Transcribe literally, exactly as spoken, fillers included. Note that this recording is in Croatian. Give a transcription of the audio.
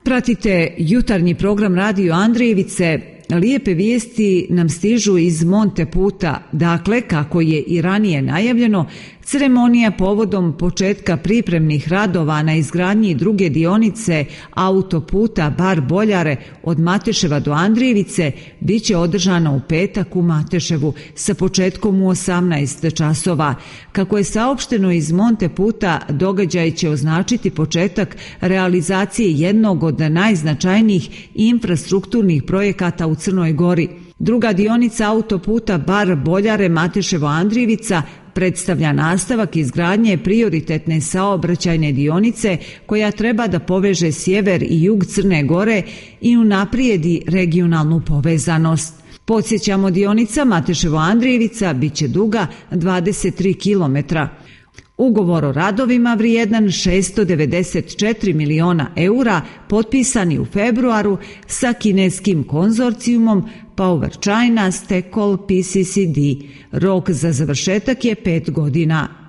Pratite jutarnji program Radio Andrijevice. Lijepe vijesti nam stižu iz Monteputa. Dakle, kako je i ranije najavljeno, ceremonija povodom početka pripremnih radova na izgradnji druge dionice autoputa Bar-Boljare od Mateševa do Andrijevice bit će održana u petak u Mateševu sa početkom u osamnaest časova. Kako je saopšteno iz Monteputa, događaj će označiti početak realizacije jednog od najznačajnijih infrastrukturnih projekata u Crnoj Gori. Druga dionica autoputa Bar-Boljare Mateševo-Andrijevica predstavlja nastavak izgradnje prioritetne saobraćajne dionice koja treba da poveže sjever i jug Crne Gore i unaprijedi regionalnu povezanost. Podsjećamo, dionica Mateševo-Andrijevica bit će duga dvadeset tri kilometra. Ugovor o radovima vrijedan šesto devedeset četiri miliona eura potpisani u februaru sa kineskim konzorcijumom Power China Stekol P C C D. Rok za završetak je pet godina.